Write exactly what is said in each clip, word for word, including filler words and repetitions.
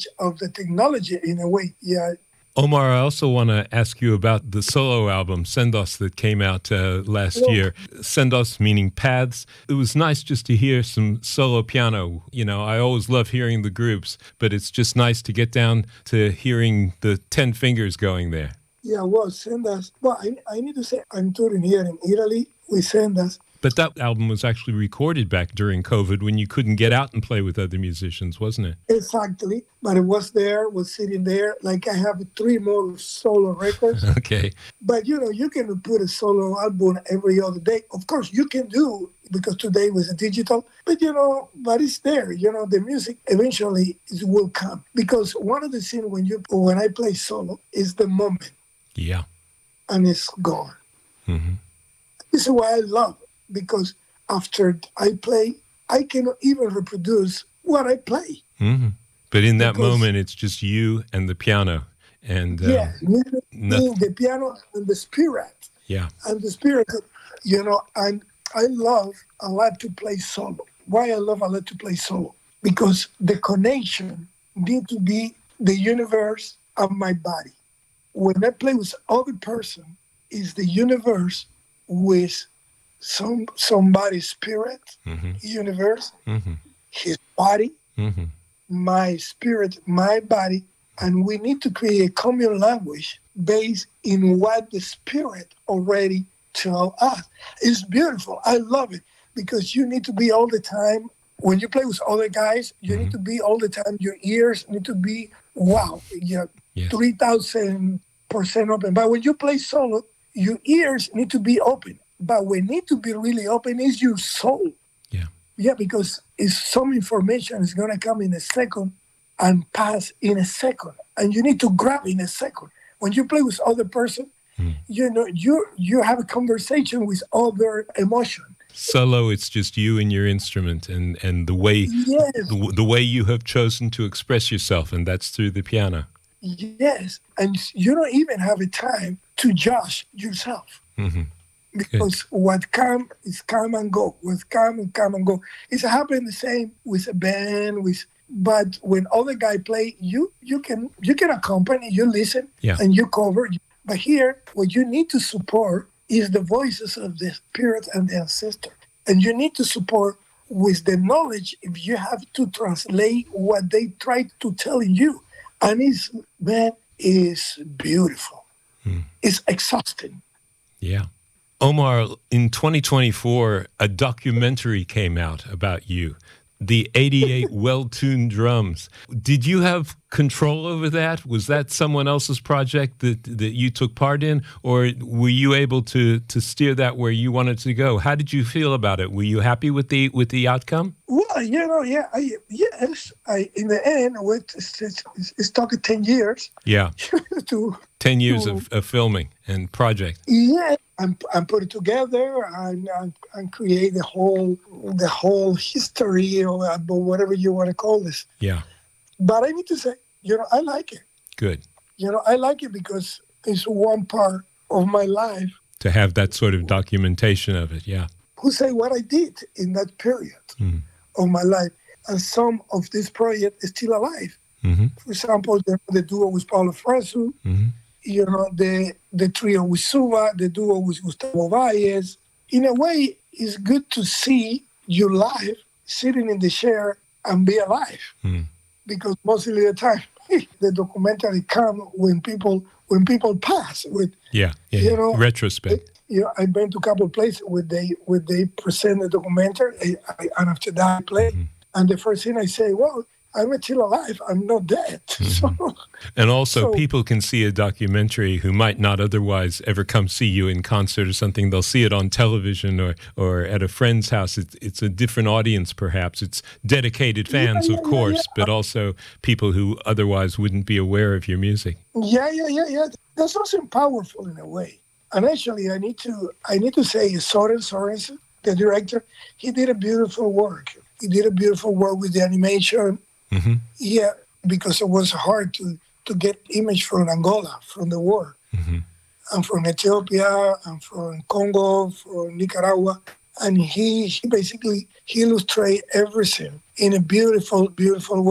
knowledge of the technology in a way. Yeah. Omar, I also want to ask you about the solo album, Sendos, that came out uh, last Look. year. Sendos meaning paths. It was nice just to hear some solo piano. You know, I always love hearing the groups, but it's just nice to get down to hearing the ten fingers going there. Yeah, well, Sendas. Well, I, I need to say, I'm touring here in Italy with Sendas. But that album was actually recorded back during COVID when you couldn't get out and play with other musicians, wasn't it? Exactly. But it was there, was sitting there. Like I have three more solo records. Okay. But, you know, you can put a solo album every other day. Of course, you can do, because today was digital. But, you know, but it's there. You know, the music eventually is, will come. Because one of the things when, you, when I play solo is the moment. Yeah. And it's gone. Mm-hmm. This is why I love it. Because after I play, I cannot even reproduce what I play. Mm-hmm. But in that because, moment, it's just you and the piano. And uh, yeah, me, nothing. the piano and the spirit. Yeah. And the spirit, you know, and I love a lot to play solo. Why I love a lot to play solo? Because the connection need to be the universe of my body. When I play with other person, is the universe with some somebody's spirit, mm-hmm. universe, mm-hmm. his body, mm-hmm. my spirit, my body, and we need to create a common language based in what the spirit already tell us. It's beautiful. I love it because you need to be all the time. When you play with other guys, you mm-hmm. need to be all the time. Your ears need to be, wow, yeah, yes. three thousand percent open. But when you play solo, your ears need to be open. But what need to be really open is your soul. Yeah. Yeah, because it's some information is going to come in a second and pass in a second. And you need to grab in a second. When you play with other person, mm. you know, you you have a conversation with other emotion. Solo, it's just you and your instrument and, and the way yes. the, the way you have chosen to express yourself, and that's through the piano. Yes. And you don't even have a time to judge yourself. Mm-hmm. Because Good. What come is come and go. What come and come and go. It's happening the same with a band, with but when other guy play, you you can you can accompany, you listen, yeah. and you cover. But here, what you need to support is the voices of the spirit and the ancestor. And you need to support with the knowledge if you have to translate what they try to tell you. And it's man, is beautiful. Hmm. It's exhausting. Yeah. Omar, in twenty twenty-four, a documentary came out about you, the eighty-eight Well-Tuned Drums. Did you have control over that? Was that someone else's project that, that you took part in, or were you able to, to steer that where you wanted to go? How did you feel about it? Were you happy with the with the outcome? Well, you know, yeah, I, yes. I in the end, with it's, it's, it's talking ten years. Yeah, to ten years to, of, of filming and project. Yeah. And, and put it together and, and and create the whole the whole history or whatever you want to call this. Yeah. But I need to say, you know, I like it. Good. You know, I like it because it's one part of my life. To have that sort of documentation of it, yeah. Who say what I did in that period mm. of my life. And some of this project is still alive. Mm-hmm. For example, the, the duo with Paulo Fresu. Mm-hmm. You know, the the trio with Suba, the duo with Gustavo Valles. In a way, it's good to see you live, sitting in the chair and be alive. Mm. Because most of the time, the documentary comes when people when people pass. With yeah, yeah, you yeah. know, retrospect. You know, I've been to a couple of places where they where they present the documentary, I, I, and after that I play. Mm-hmm. And the first thing I say, well, I'm still alive. I'm not dead. Mm-hmm. So, and also, so, people can see a documentary who might not otherwise ever come see you in concert or something. They'll see it on television or, or at a friend's house. It's, it's a different audience, perhaps. It's dedicated fans, yeah, yeah, of course, yeah, yeah. but also people who otherwise wouldn't be aware of your music. Yeah, yeah, yeah, yeah. There's something powerful in a way. And actually, I need to I need to say, Soren Sorensen, the director, he did a beautiful work. He did a beautiful work with the animation. Mm-hmm. Yeah, because it was hard to, to get image from Angola, from the war, mm-hmm. and from Ethiopia, and from Congo, from Nicaragua. And he, he basically, he illustrated everything in a beautiful, beautiful way.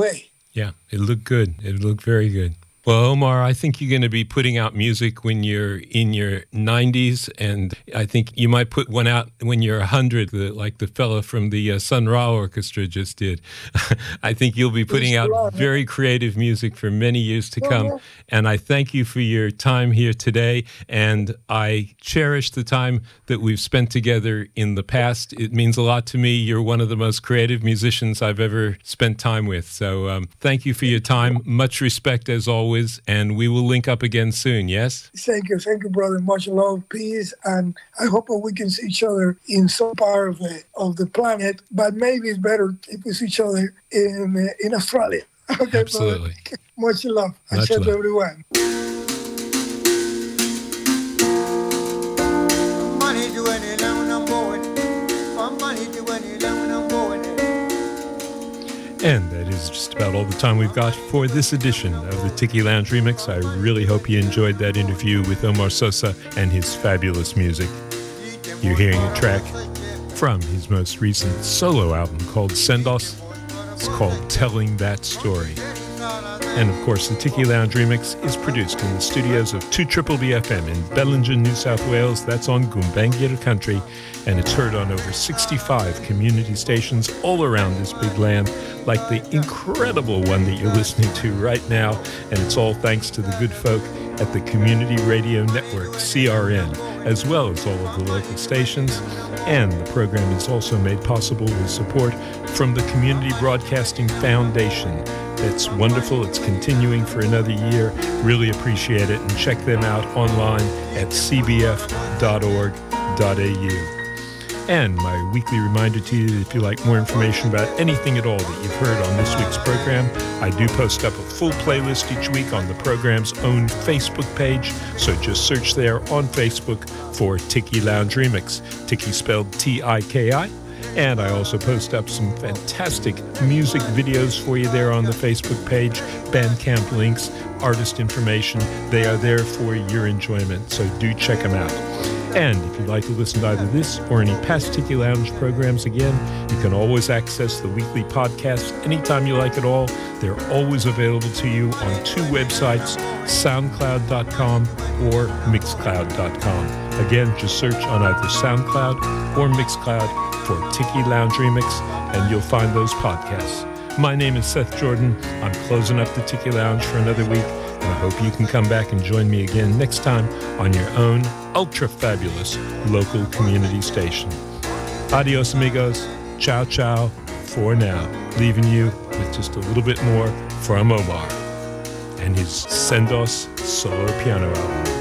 Yeah, it looked good. It looked very good. Well, Omar, I think you're going to be putting out music when you're in your nineties, and I think you might put one out when you're one hundred, like the fella from the uh, Sun Ra Orchestra just did. I think you'll be putting out very creative music for many years to come, and I thank you for your time here today, and I cherish the time that we've spent together in the past. It means a lot to me. You're one of the most creative musicians I've ever spent time with, so um, thank you for your time. Much respect as always. And we will link up again soon, yes? Thank you. Thank you, brother. Much love, peace. And I hope that we can see each other in some part of the, of the planet. But maybe it's better if we see each other in, uh, in Australia. Okay, absolutely. Brother? Much love. Much I said love. to everyone. And that is just about all the time we've got for this edition of the Tiki Lounge Remix. I really hope you enjoyed that interview with Omar Sosa and his fabulous music. You're hearing a track from his most recent solo album called Sendos. It's called Telling That Story. And of course, the Tiki Lounge Remix is produced in the studios of two B B F M in Bellingen, New South Wales. That's on Gumbaynggirr country, and it's heard on over sixty-five community stations all around this big land, like the incredible one that you're listening to right now. And it's all thanks to the good folk at the Community Radio Network, C R N, as well as all of the local stations. And the program is also made possible with support from the Community Broadcasting Foundation. It's wonderful. It's continuing for another year. Really appreciate it. And check them out online at c b f dot org dot a u. And my weekly reminder to you that if you'd like more information about anything at all that you've heard on this week's program, I do post up a full playlist each week on the program's own Facebook page. So just search there on Facebook for Tiki Lounge Remix. Tiki spelled T I K I. And I also post up some fantastic music videos for you there on the Facebook page, Bandcamp links, artist information. They are there for your enjoyment, so do check them out. And if you'd like to listen to either this or any past Tiki Lounge programs again, you can always access the weekly podcast anytime you like it all. They're always available to you on two websites, soundcloud dot com or mixcloud dot com. Again, just search on either SoundCloud or Mixcloud for Tiki Lounge Remix, and you'll find those podcasts. My name is Seth Jordan. I'm closing up the Tiki Lounge for another week, and I hope you can come back and join me again next time on your own ultra-fabulous local community station. Adios, amigos. Ciao, ciao for now. Leaving you with just a little bit more from Omar and his Sendos solo piano album.